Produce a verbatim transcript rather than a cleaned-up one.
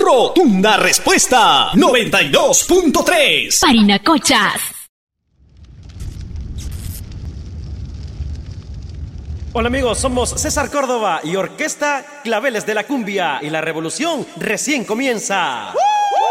Rotunda Respuesta noventa y dos punto tres. Parinacochas. Hola amigos, somos César Córdoba y Orquesta Claveles de la Cumbia y la revolución recién comienza. ¡Uh!